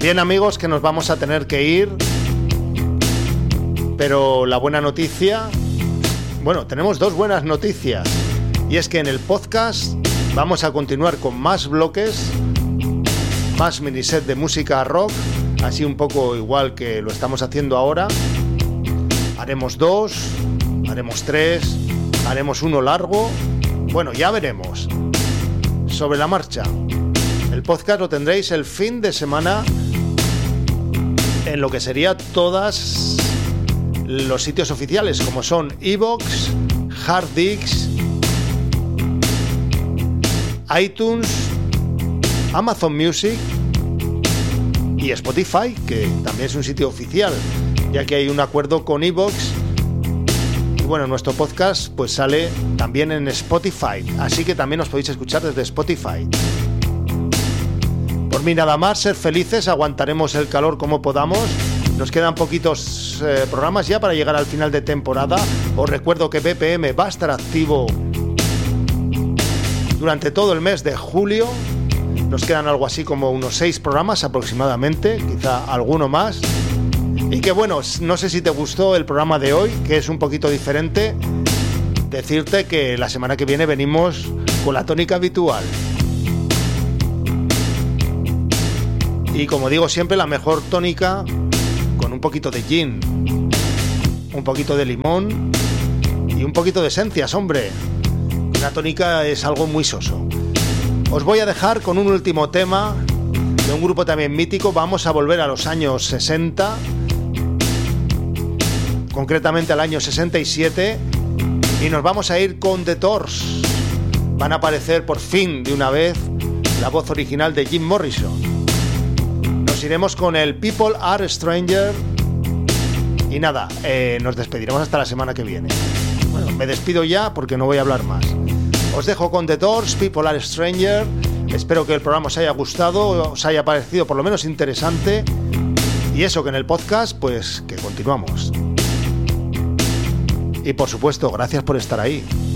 Bien, amigos, que nos vamos a tener que ir, pero la buena noticia, bueno, tenemos dos buenas noticias, y es que en el podcast vamos a continuar con más bloques, más miniset de música rock, así un poco igual que lo estamos haciendo ahora. Haremos 2, haremos 3, haremos uno largo, bueno, ya veremos, sobre la marcha. El podcast lo tendréis el fin de semana en lo que sería todos los sitios oficiales, como son iVoox, Hardix, iTunes, Amazon Music y Spotify, que también es un sitio oficial, ya que hay un acuerdo con iVoox. Y bueno, nuestro podcast pues sale también en Spotify, así que también os podéis escuchar desde Spotify. Por mí nada más, ser felices, aguantaremos el calor como podamos. Nos quedan poquitos programas ya para llegar al final de temporada. Os recuerdo que BPM va a estar activo durante todo el mes de julio. Nos quedan algo así como unos 6 programas aproximadamente, quizá alguno más. Y que bueno, no sé si te gustó el programa de hoy, que es un poquito diferente. Decirte que la semana que viene venimos con la tónica habitual. Y como digo siempre, la mejor tónica con un poquito de gin, un poquito de limón y un poquito de esencias, hombre. Una tónica es algo muy soso. Os voy a dejar con un último tema de un grupo también mítico. Vamos a volver a los años 60, concretamente al año 67, y nos vamos a ir con The Doors. Van a aparecer por fin de una vez la voz original de Jim Morrison. Nos iremos con el People Are Stranger. Y nada, nos despediremos hasta la semana que viene. Bueno, me despido ya porque no voy a hablar más. Os dejo con The Doors, People Are Stranger. Espero que el programa os haya gustado, os haya parecido por lo menos interesante. Y eso, que en el podcast, pues que continuamos. Y por supuesto, gracias por estar ahí.